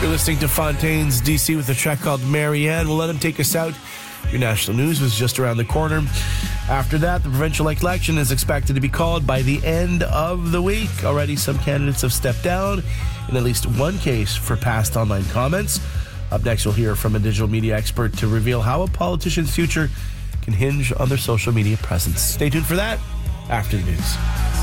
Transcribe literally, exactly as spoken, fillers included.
You're listening to Fontaine's D C with a track called Marianne. We'll let him take us out. Your national news was just around the corner. After that, the provincial election is expected to be called by the end of the week. Already, some candidates have stepped down in at least one case for past online comments. Up next, we'll hear from a digital media expert to reveal how a politician's future can hinge on their social media presence. Stay tuned for that after the news.